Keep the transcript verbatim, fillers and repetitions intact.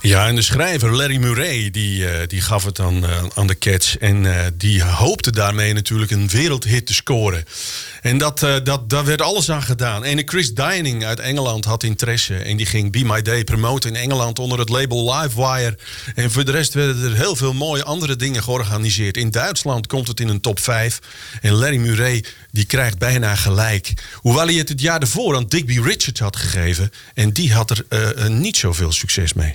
Ja, en de schrijver Larry Murray die, uh, die gaf het dan uh, aan de Cats. En uh, die hoopte daarmee natuurlijk een wereldhit te scoren. En dat, uh, dat, daar werd alles aan gedaan. En Chris Dining uit Engeland had interesse. En die ging Be My Day promoten in Engeland onder het label Livewire. En voor de rest werden er heel veel mooie andere dingen georganiseerd. In Duitsland komt het in een top vijf. En Larry Murray die krijgt bijna gelijk. Hoewel hij het het jaar ervoor aan Digby Richards had gegeven. En die had er uh, uh, niet zoveel succes mee.